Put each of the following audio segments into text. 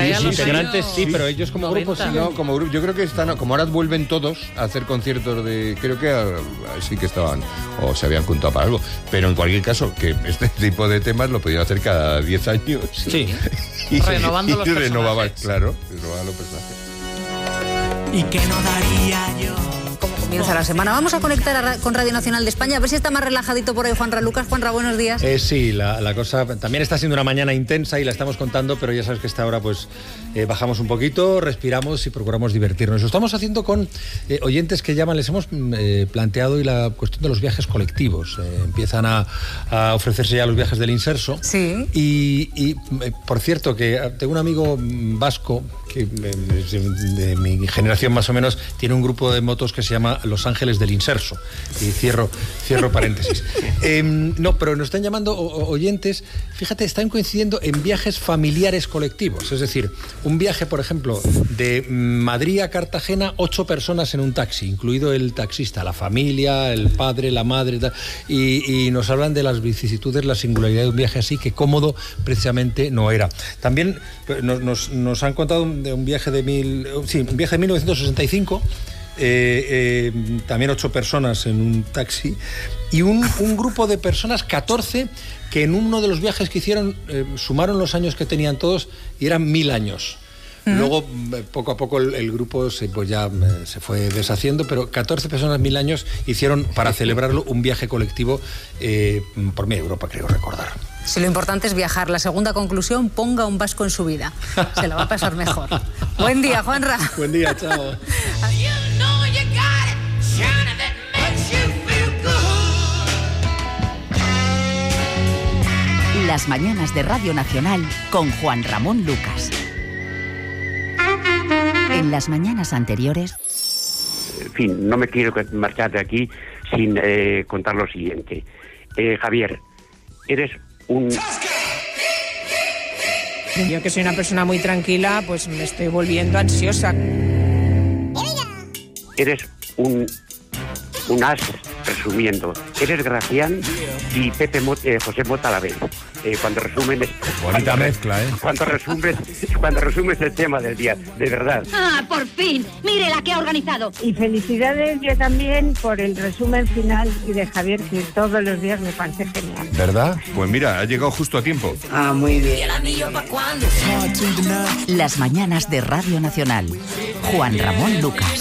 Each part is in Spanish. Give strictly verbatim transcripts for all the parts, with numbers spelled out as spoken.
ahí a sí, los integrantes años sí, pero ellos como grupo sí. No, como grupo, yo creo que están, como ahora vuelven todos a hacer conciertos de, creo que uh, sí que estaban, o se habían juntado para algo, pero en cualquier caso, que este tipo de temas lo podían hacer cada diez años. Sí. y, renovando y, los y personajes. renovaban, claro, renovaban los personajes. ¿Y qué no daría yo? Como comienza la semana. Vamos a conectar a ra- con Radio Nacional de España, a ver si está más relajadito por ahí Juanra Lucas. Juanra, buenos días. Eh, sí, la, la cosa también está siendo una mañana intensa y la estamos contando, pero ya sabes que a esta hora pues eh, bajamos un poquito, respiramos y procuramos divertirnos. Lo estamos haciendo con eh, oyentes que llaman, les hemos eh, planteado y la cuestión de los viajes colectivos. Eh, empiezan a, a ofrecerse ya los viajes del Inserso. Sí. Y, y eh, por cierto, que tengo un amigo vasco que eh, de, de mi generación más o menos tiene un grupo de motos que se llama Los Ángeles del Inserso. Y cierro, cierro paréntesis. Eh, no, pero nos están llamando o, o, oyentes, fíjate, están coincidiendo en viajes familiares colectivos. Es decir, un viaje, por ejemplo, de Madrid a Cartagena, ocho personas en un taxi, incluido el taxista, la familia, el padre, la madre, tal, y, y nos hablan de las vicisitudes, la singularidad de un viaje así, que cómodo precisamente no era. También nos, nos, nos han contado de un viaje de mil, sí, un viaje de mil novecientos sesenta y cinco. Eh, eh, también ocho personas en un taxi y un, un grupo de personas, catorce, que en uno de los viajes que hicieron eh, sumaron los años que tenían todos y eran mil años. Uh-huh. Luego, poco a poco, el, el grupo se, pues ya, eh, se fue deshaciendo, pero catorce personas, mil años, hicieron para celebrarlo un viaje colectivo eh, por media Europa, creo recordar. Si lo importante es viajar. La segunda conclusión, ponga un vasco en su vida. Se la va a pasar mejor. Buen día, Juanra. Buen día, chao. Las mañanas de Radio Nacional con Juan Ramón Lucas. En las mañanas anteriores... En fin, no me quiero marchar de aquí sin eh, contar lo siguiente. Eh, Javier, eres un... Yo, que soy una persona muy tranquila, pues me estoy volviendo ansiosa. Eres un... un as resumiendo. Eres Gracián y Pepe Mo, eh, José Mota a la vez. Eh, cuando resumen... Bonita cuando, mezcla, ¿eh? Cuando resumes, cuando resumes el tema del día, de verdad. ¡Ah, por fin! ¡Mire la que ha organizado! Y felicidades yo también por el resumen final y de Javier, que todos los días me parece genial. ¿Verdad? Pues mira, ha llegado justo a tiempo. Ah, muy bien. Las mañanas de Radio Nacional. Juan Ramón Lucas.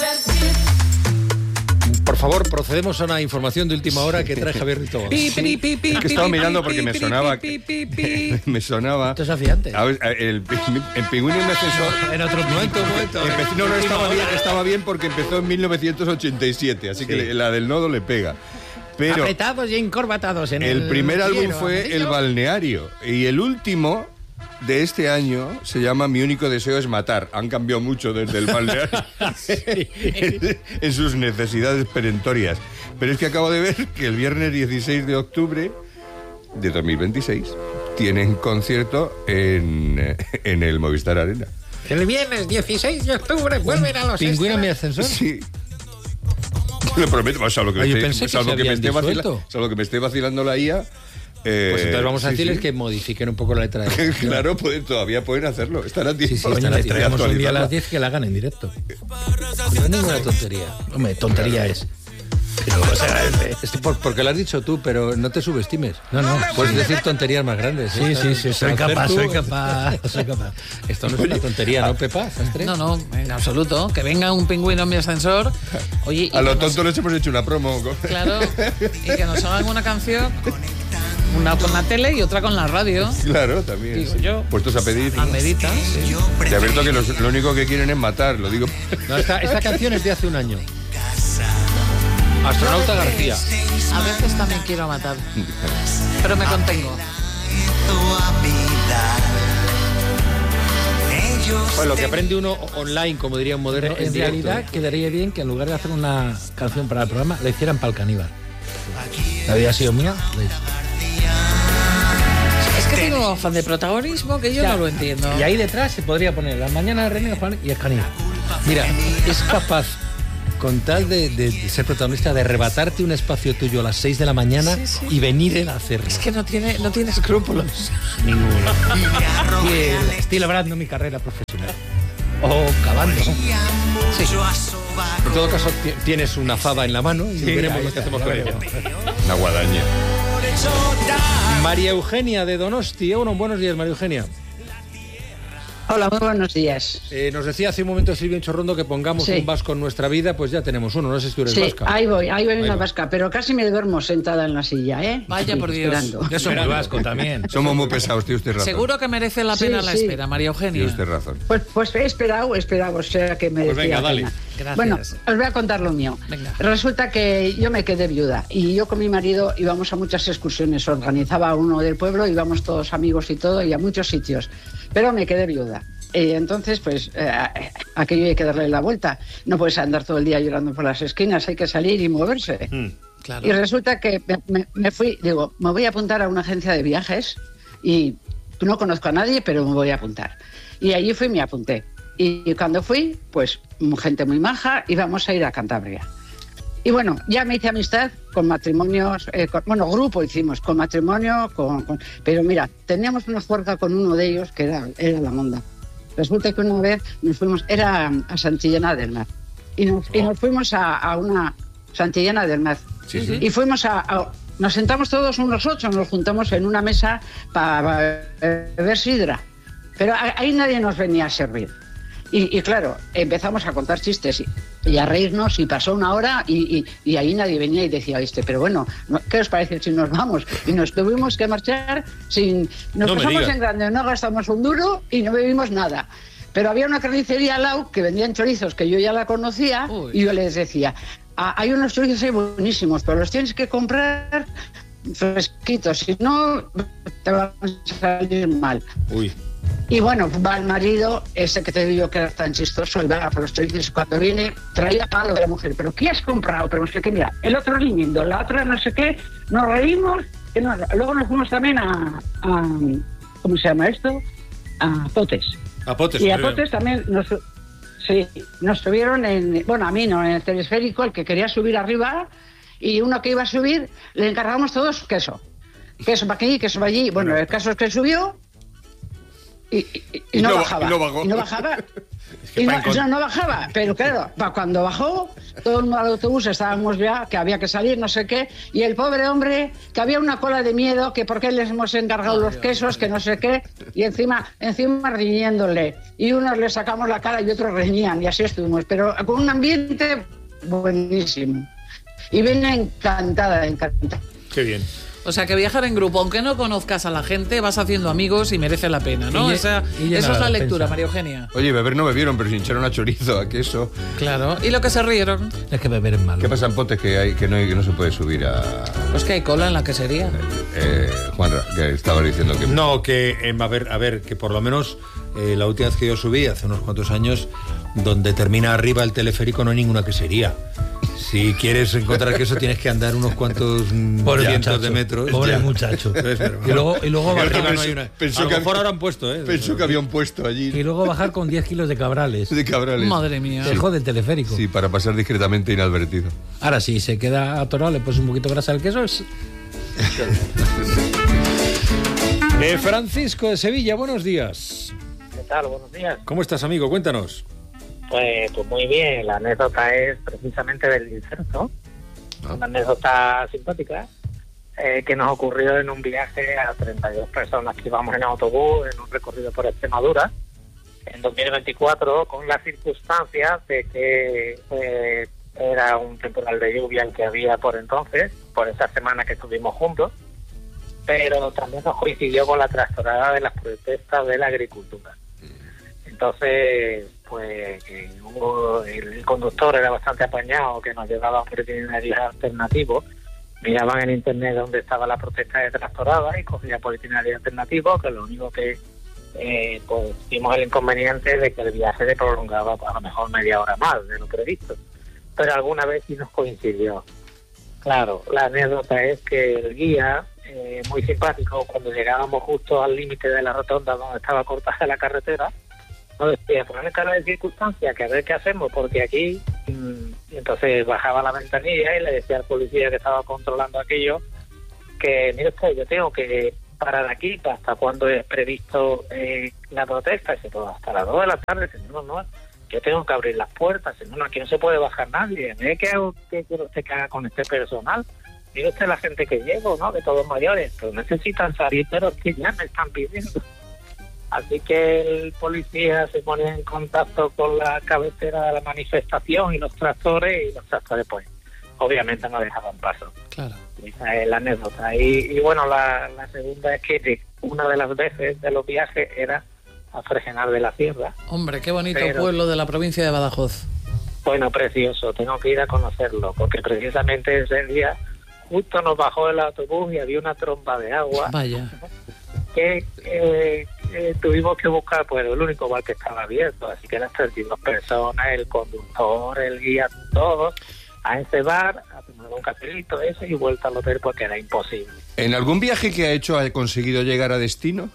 Por favor, procedemos a una información de última hora que trae Javier Rito. Sí. Es que estaba mirando porque me sonaba. Me sonaba. Esto es afiante. A ver, el, el Pingüino en mi ascensor. En otro momento, un momento. Empezó, no, no, estaba bien, estaba bien porque empezó en mil novecientos ochenta y siete, así sí. que la del nodo le pega. Pero apretados y encorbatados en el. El primer álbum quiero, fue amarillo. El Balneario y el último de este año se llama Mi único deseo es matar. Han cambiado mucho desde El Balneario en, en sus necesidades perentorias. Pero es que acabo de ver que el viernes dieciséis de octubre de dos mil veintiséis tienen concierto en, en el Movistar Arena. El viernes dieciséis de octubre vuelven a los ¿Pingüino en mi ascensor? Sí. Lo prometo, o sea, lo que, Ay, me, yo esté, pensé que salvo, se que me esté disuelto. vacila, salvo que me esté vacilando la I A. Eh, pues entonces vamos a sí, decirles sí. que modifiquen un poco la letra de la Claro, pueden, todavía pueden hacerlo. Están a tiempo. Sí, sí, están a traemos un día a las diez que la hagan en directo. No es ninguna tontería. Hombre, tontería claro. es. Pero, o sea, es por, porque lo has dicho tú, pero no te subestimes. No, no. Puedes decir tonterías más grandes. Sí, sí, sí. Soy capaz, tú, soy capaz, soy capaz. Esto no es una tontería, ¿no, Pepa? ¿Sastre? No, no, en absoluto. Que venga un pingüino en mi ascensor. Oye, a lo nos... tonto les hemos hecho una promo. Claro. Y que nos hagan una canción. Una con la tele y otra con la radio. Claro, también. Digo yo. Puestos a pedir. A meditas. Sí. De abierto que los, lo único que quieren es matar, lo digo. No, esta, esta canción es de hace un año. Astronauta García. A veces también quiero matar. Pero me contengo. Pues lo que aprende uno online, como diría un moderno. En, en realidad quedaría bien que en lugar de hacer una canción para el programa, la hicieran para el caníbal. La había sido mía. Es que tengo afán de protagonismo que yo ya, no lo entiendo. Y ahí detrás se podría poner Las mañanas de René Juan y el caníbal. Mira, es capaz con tal de, de, de ser protagonista, de arrebatarte un espacio tuyo a las seis de la mañana sí, sí. y venir él a hacerlo. Es que no tiene, no tiene escrúpulos. Ninguno. Y estoy labrando mi carrera profesional. O cavando. Sí. En todo caso, tienes una fava en la mano y sí, veremos lo que hacemos con ella. Una guadaña. María Eugenia de Donosti. Bueno, buenos días, María Eugenia. Hola, muy buenos días. Eh, nos decía hace un momento Silvia Chorrondo que pongamos sí. un vasco en nuestra vida, pues ya tenemos uno, no sé si tú eres sí, vasca. ahí voy, ahí voy en la vasca, pero casi me duermo sentada en la silla, ¿eh? Vaya sí, por Dios. Esperando. Yo soy muy vasco también. Somos muy pesados, tío, usted razón. Seguro que merece la pena sí, la sí. espera, María Eugenia. Tiene usted razón. Pues, pues he esperado, he esperado, o sea que me Pues venga, la dale. pena. Gracias. Bueno, os voy a contar lo mío. Venga. Resulta que yo me quedé viuda y yo con mi marido íbamos a muchas excursiones, organizaba uno del pueblo, íbamos todos amigos y todo y a muchos sitios, pero me quedé viuda. Y entonces, pues, eh, aquello hay que darle la vuelta. No puedes andar todo el día llorando por las esquinas, hay que salir y moverse. Mm, claro. Y resulta que me, me, me fui, digo, me voy a apuntar a una agencia de viajes y no conozco a nadie, pero me voy a apuntar. Y allí fui y me apunté. Y cuando fui, pues, gente muy maja, íbamos a ir a Cantabria. Y bueno, ya me hice amistad con matrimonios, eh, con, bueno, grupo hicimos, con matrimonio, con, con, pero mira, teníamos una juerga con uno de ellos que era, era la monda. Resulta que una vez nos fuimos, era a Santillana del Mar, y nos, oh. y nos fuimos a, a una Santillana del Mar. Sí, sí. Y fuimos a, a, nos sentamos todos unos ocho, nos juntamos en una mesa para beber sidra, pero ahí nadie nos venía a servir. Y, y claro, empezamos a contar chistes y, y a reírnos y pasó una hora y, y, y ahí nadie venía y decía, este, pero bueno, ¿qué os parece si nos vamos? Y nos tuvimos que marchar sin... Nos no pasamos en grande, no gastamos un duro y no bebimos nada. Pero había una carnicería al lado que vendían chorizos que yo ya la conocía. Uy. Y yo les decía, ah, hay unos chorizos ahí buenísimos, pero los tienes que comprar fresquitos, si no te van a salir mal. Uy. Y bueno, va el marido, ese que te digo que era tan chistoso, y va por los chorizos, cuando viene, traía palo de la mujer. ¿Pero qué has comprado? Pero no sé qué, mira, el otro riñendo, la otra no sé qué, nos reímos, que no, luego nos fuimos también a, a, ¿cómo se llama esto? A Potes. A Potes. Y a Potes también nos, sí, nos subieron en, bueno, a mí no, en el telesférico, el que quería subir arriba, y uno que iba a subir, le encargamos todos queso. Queso para aquí, queso para allí. Bueno, el caso es que subió, Y, y, y, no, no bajaba, y no bajó. Y no bajaba, es que y no, no, no bajaba, pero claro, cuando bajó, todo el autobús estábamos ya, que había que salir, no sé qué, y el pobre hombre, que había una cola de miedo, que por qué les hemos encargado los quesos, que no sé qué, y encima, encima riñéndole, y unos le sacamos la cara y otros reñían, y así estuvimos, pero con un ambiente buenísimo. Y viene encantada, encantada. Qué bien. O sea, que viajar en grupo, aunque no conozcas a la gente, vas haciendo amigos y merece la pena, ¿no? Y, Esa, y eso es la lectura, pensa. María Eugenia. Oye, beber no bebieron, pero se hincharon a chorizo, a queso. Claro. ¿Y lo que se rieron? Es que beber es malo. ¿Qué pasa en Potes que, hay, que, no, hay, que no se puede subir a...? Pues que hay cola en la quesería. Eh, Juan, que estaba diciendo que... No, que, eh, a ver, a ver, que por lo menos eh, la última vez que yo subí, hace unos cuantos años, donde termina arriba el teleférico no hay ninguna quesería. Si quieres encontrar queso tienes que andar unos cuantos Pobre cientos muchacho, de metros. Pobre ya. muchacho. Entonces, pero, y luego, y luego bajar, arriba no hay una. Pensó A lo que mejor había, ahora han puesto, ¿eh? Pensó que había un puesto allí. Y luego bajar con diez kilos de cabrales. De cabrales. Madre mía. Se jode el teleférico. Sí, para pasar discretamente inadvertido. Ahora sí, se queda atorado, le pones un poquito de grasa al queso. Es... eh, Francisco de Sevilla, buenos días. ¿Qué tal? Buenos días. ¿Cómo estás, amigo? Cuéntanos. Pues, pues muy bien, la anécdota es precisamente del inserto. Una anécdota simpática eh, que nos ocurrió en un viaje a treinta y dos personas que íbamos en autobús en un recorrido por Extremadura en dos mil veinticuatro, con las circunstancias de que eh, era un temporal de lluvia el que había por entonces, por esa semana que estuvimos juntos, pero también nos coincidió con la trastornada de las protestas de la agricultura. Entonces, pues que hubo, el conductor era bastante apañado, que nos llevaba a un itinerarios alternativos. Miraban en internet dónde estaba la protesta de tractorada y cogía por itinerario alternativo, que lo único que eh, pues tuvimos el inconveniente de que el viaje se prolongaba a lo mejor media hora más de lo previsto. Pero alguna vez sí nos coincidió. Claro, la anécdota es que el guía, eh, muy simpático, cuando llegábamos justo al límite de la rotonda donde estaba cortada la carretera, nos decía, ponerle cara de circunstancia, que a ver qué hacemos, porque aquí mmm, Y entonces bajaba la ventanilla y le decía al policía que estaba controlando aquello que, mire usted, yo tengo que parar aquí, ¿hasta cuándo es previsto eh, la protesta? Y dice, pues hasta las dos de la tarde. Dice, no, no, yo tengo que abrir las puertas. Dice, no, no, aquí no se puede bajar nadie. ¿Qué hago que quiere usted que haga con este personal? Mire usted la gente que llevo, ¿no? Que todos mayores, pero necesitan salir, pero es que ya me están pidiendo. Así que el policía se pone en contacto con la cabecera de la manifestación y los tractores, y los tractores, pues, obviamente no dejaban paso. Claro. Esa es la anécdota. Y, y bueno, la, la segunda es que una de las veces de los viajes era a Fregenal de la Sierra. Hombre, qué bonito Pero, pueblo de la provincia de Badajoz. Bueno, precioso, tengo que ir a conocerlo, porque precisamente ese día justo nos bajó el autobús y había una tromba de agua. Vaya. Que eh, eh, tuvimos que buscar, pues, el único bar que estaba abierto, así que eran treinta y dos personas, el conductor, el guía, todos, a ese bar, a tomar un cafelito ese y vuelta al hotel porque era imposible. ¿En algún viaje que ha hecho ha conseguido llegar a destino?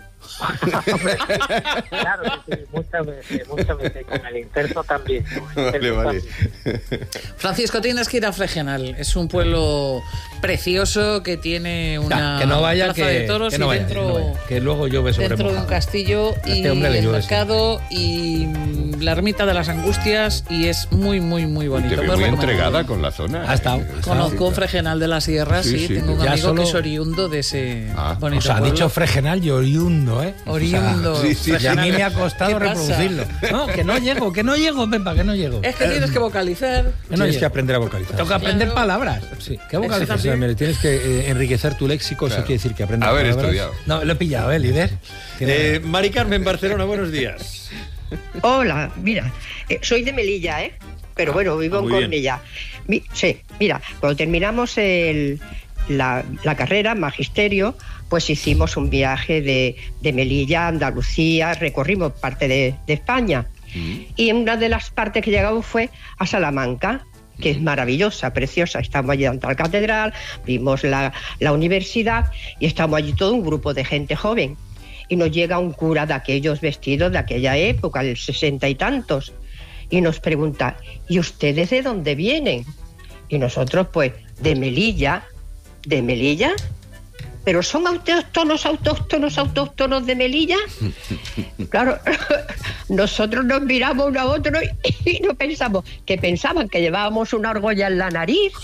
Claro que sí, muchas veces, muchas veces, con el Inserso también. El Vale, Inserso vale. también. Francisco, tienes que ir a Fregenal. Es un pueblo precioso que tiene una Ya, que no vaya, plaza que, de toros que no y vaya, dentro, que no vaya, que luego llueve sobre dentro de un mojado. castillo A y este hombre le el llueve, mercado y mm, la ermita de las Angustias, y es muy, muy, muy bonito. Te veo Muy muy recomendable. entregada con la zona. Ha estado. Eh, Conozco Fregenal de la Sierra, sí, Sí, sí. tengo un Ya amigo solo- que es oriundo de ese Ah, bonito O sea, ha pueblo. dicho Fregenal y oriundo, ¿eh? Oriundo. O sea, Sí, sí, y a mí me ha ¿Qué costado pasa? reproducirlo. No, que no llego, que no llego, Pepa, que no llego. Es que tienes que vocalizar. Que no Tienes llego. que aprender a vocalizar. Tengo que aprender Claro. palabras. Sí, ¿qué Eso vocalización? O sea, mire, tienes que eh, enriquecer tu léxico, Claro. eso quiere decir que aprendes Haber palabras. estudiado. No, lo he pillado, ¿eh, líder? Tiene- Eh, Mari Carmen, Barcelona, buenos días. Hola, mira, eh, soy de Melilla, ¿eh? Pero bueno, vivo ah, en muy bien. Cornellá. Mi- sí, mira, cuando terminamos el, la, la carrera, magisterio, pues hicimos un viaje de, de Melilla a Andalucía, recorrimos parte de, de España. Y una de las partes que llegamos fue a Salamanca, que es maravillosa, preciosa. Estamos allí ante la catedral, vimos la, la universidad y estamos allí todo un grupo de gente joven. Y nos llega un cura de aquellos vestidos de aquella época, del sesenta y tantos, y nos pregunta, ¿y ustedes de dónde vienen? Y nosotros, pues, de Melilla. ¿De Melilla? ¿Pero son autóctonos, autóctonos, autóctonos de Melilla? Claro, nosotros nos miramos uno a otro y, y no pensamos, que pensaban que llevábamos una argolla en la nariz.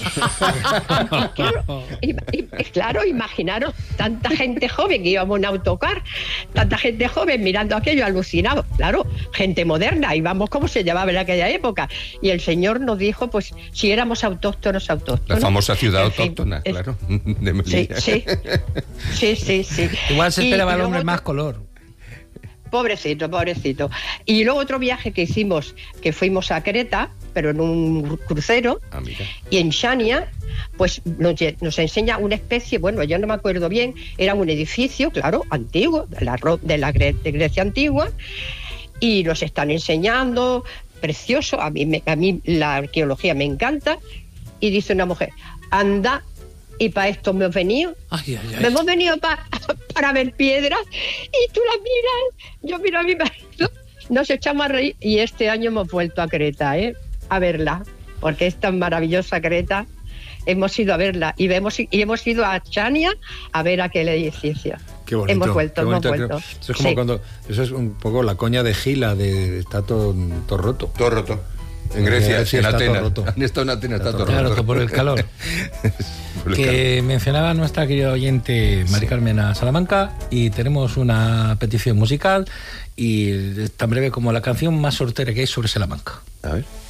Claro, y, y, claro, imaginaros tanta gente joven, que íbamos en autocar, tanta gente joven mirando aquello, alucinado. Claro, gente moderna, íbamos como se llevaba en aquella época. Y el señor nos dijo, pues, si éramos autóctonos, autóctonos. La famosa ciudad En fin, autóctona, es- claro, de Sí, Melilla. sí. Sí, sí, sí. Igual se Y- esperaba y el luego hombre otro- más color. Pobrecito, pobrecito. Y luego otro viaje que hicimos, que fuimos a Creta, pero en un crucero, Ah, mira. y en Chania, pues nos, lle- nos enseña una especie, bueno, yo no me acuerdo bien, era un edificio, claro, antiguo, de la, Ro- de la Gre- de Grecia antigua, y nos están enseñando, precioso, a mí, me- a mí la arqueología me encanta, y dice una mujer, anda, y para esto me he venido. Ay, ay, ay. Me hemos venido pa- para ver piedras y tú las miras, yo miro a mi marido, nos echamos a reír y este año hemos vuelto a Creta, ¿eh? A verla, porque es tan maravillosa Creta. Hemos ido a verla y, vemos, y hemos ido a Chania a ver aquel edificio. Qué bonito. Hemos vuelto, qué bonito, hemos creo. vuelto. Eso es como Sí. cuando. Eso es un poco la coña de Gila, de está todo, todo roto. Todo roto. En Grecia, Sí, en está todo Atenas. roto. Han estado en Atenas, está todo roto. Claro, que por el calor. Por el Que mencionaba nuestra querida oyente Mari Carmen a Salamanca y tenemos una petición musical y tan breve como la canción más sortera que hay sobre Salamanca. calor. A ver.